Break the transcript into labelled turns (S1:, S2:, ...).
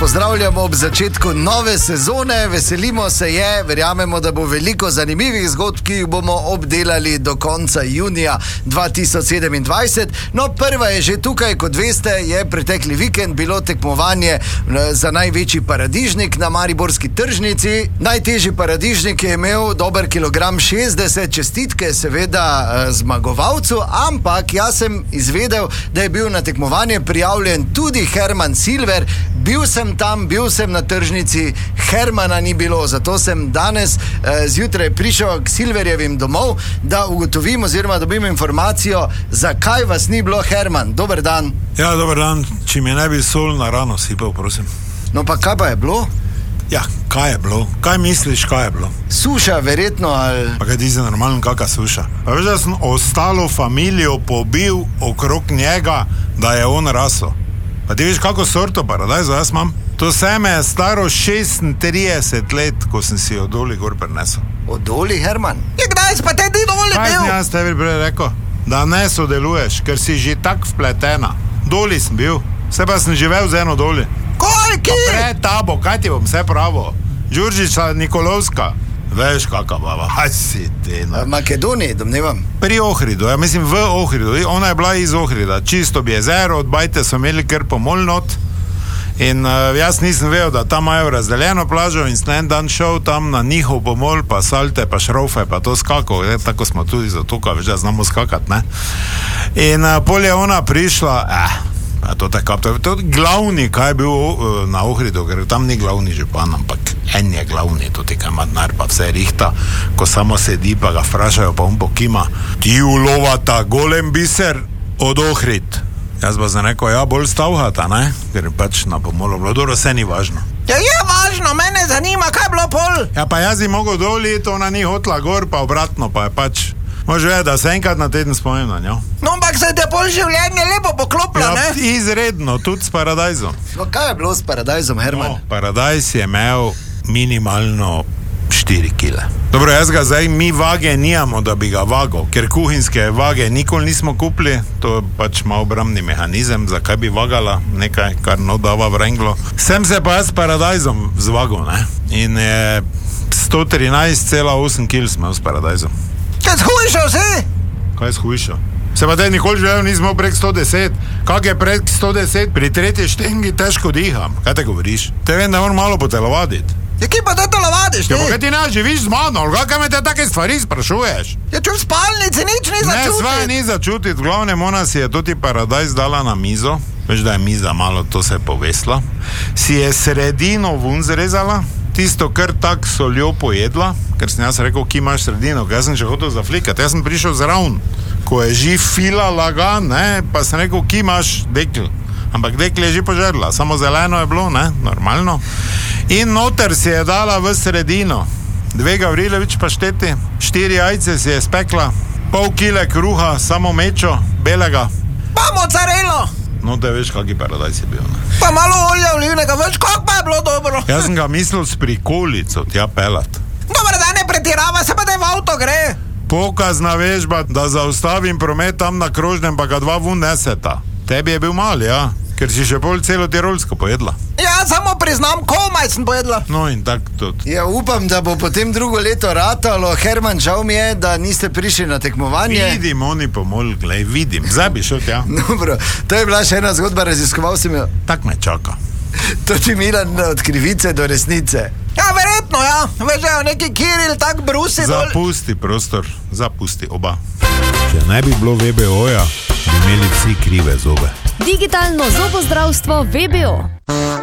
S1: Pozdravljamo ob začetku nove sezone, veselimo se je, verjamemo, da bo veliko zanimivih zgodb, ki jih bomo obdelali do konca junija 2027. No, prva je že tukaj, kot veste, je pretekli vikend bilo tekmovanje za največji paradižnik na mariborski tržnici. Najtežji paradižnik je imel dober kilogram 60, čestitke seveda zmagovalcu, ampak jaz sem izvedel, da je bil na tekmovanje prijavljen tudi Herman Silver. Bil sem na tržnici, Hermana ni bilo, zato sem danes zjutraj prišel k Silverjevim domov, da ugotovim oziroma dobim informacijo, zakaj vas ni bilo, Herman. Dober dan.
S2: Ja, dober dan, če mi ne bi sol na rano sipal, prosim.
S1: No pa kaj pa je bilo?
S2: Ja, kaj je bilo? Kaj misliš, kaj je bilo?
S1: Suša, verjetno, ali...
S2: Pa kaj ti se normalno kakva suša? Pa veš, da sem ostalo familijo pobil okrog njega, da je on rasel. Pa ti veš, kako sorto paradajzo jaz imam? To seme je staro 36 let, ko sem si od doli gor prinesel.
S1: Od doli, Herman?
S3: Ja, kdaj si pa te ti doli bil?
S2: Kaj sem jaz tebi prej rekel? Da ne sodeluješ, ker si že tak vpletena. Doli sem bil, vse pa sem živel z eno doli.
S3: Koliki?
S2: Pa pred tabo, kaj ti bom vse pravo? Đurđica Nikolovska. Veš kakva baba, aj si ti, no.
S1: V Makedoniji, domnevam.
S2: Pri Ohridu, ja mislim v Ohridu. Ona je bila iz Ohrida, čisto bi jezero, od bajte so imeli kar pomol not. In jaz nisem vedel, da tam imajo razdeljeno plažo in sem en dan šel tam na njihov pomol, pa salte, pa šrofe, pa to skakal. Tako smo tudi zato, kaj veš, da znamo skakat, ne. In pol je ona prišla, to glavni, kaj je bil na Ohridu, ker tam ni glavni župan, ampak en je glavni, tudi kaj ima denar, pa vse rihta, ko samo sedi, pa ga vprašajo, pa on pokima. Ti ulovata golem biser od Ohrid. Jaz pa sem rekel, ja, bolj stavhata, ne? Ker pač na pomolu bilo, dobro, vse ni važno.
S3: Ja, je važno, mene zanima, kaj je bilo pol.
S2: Ja, pa jaz bi mogel doli, to ona ni hotla gor, pa obratno, pa je pač... Može je, da se enkrat na teden spomnim na njo.
S3: No, ampak se te pol življenje lepo poklopila,
S2: ja,
S3: ne?
S2: Izredno, tudi s paradajzom.
S1: No, kaj je bilo s paradajzom, Herman?
S2: No, paradajz je imel minimalno 4 kile. Dobro, jaz ga zdaj, mi vage nijamo, da bi ga vagal, ker kuhinske vage nikoli nismo kupili, to je pač malo obrambni mehanizem, zakaj bi vagala nekaj, kar no dava v renglo. Sem se pa jaz s paradajzom zvagal, ne? In je 113,8 kil smo s paradajzom.
S3: Kaj shujšal si?
S2: Kaj shujšal? Se pa te nikoli želel nismo prek 110. Kak je prek 110? Pri tretji štengi težko diham. Kaj te govoriš? Te vem, da moram malo potelovaditi.
S3: Ja, kje pa te telovadiš, ti?
S2: Ja, pa kaj ti ne živiš z mano? Kaj me te take stvari sprašuješ?
S3: Ja, če v spalnici nič ni začutit.
S2: Ne, sve ni začutit. V glavnem ona si je tudi paradajz dala na mizo. Veš, da je miza malo, to se je povesla. Si je sredino vun zrezala. Tisto, kar tak soljo pojedla, ker sem jaz rekel, ki imaš sredino, ker jaz sem še hotel zaflikati, jaz sem prišel zraven, ko je že fila lagan, ne, pa sem rekel, ki imaš dekl, ampak dekl je že požerla, samo zeleno je bilo, ne, normalno, in noter si je dala v sredino, 2 Gavrilovič pašteti, 4 jajce si je spekla, pol kile kruha, samo mečo, belega.
S3: Pa mozzarello!
S2: No, te veš, kaki paradajz je bil, ne?
S3: Pa malo olja olivnega, veš, kako pa je bilo dobro.
S2: Jaz sem ga mislil s prikolico tja pelat.
S3: Dobro, da ne pretirava, se pa da v avto gre.
S2: Pokazna vežba, da zaustavim promet tam na krožnem, pa ga 2 vun neseta. Tebi je bil mal, ja, ker si še pol celo tirolsko pojedla.
S3: Ja, samo priznam, komaj sem pojedla.
S2: No in tak tudi.
S1: Ja, upam, da bo potem drugo leto ratalo. Herman, žal mi je, da niste prišli na tekmovanje.
S2: Vidim, oni pomol, glej, vidim. Zdaj bi šel tja.
S1: Dobro, to je bila še ena zgodba, raziskoval sem jo.
S2: Tak me čaka.
S1: To ti Milan od krivice do resnice.
S3: Ja, verjetno, ja. Veš, da neki Kiril tak brusi dol.
S2: Zapusti prostor, zapusti oba. Če ne bi bilo VBO-ja, bi imeli vsi krive zobe.
S4: Digitalno zobozdravstvo VBO.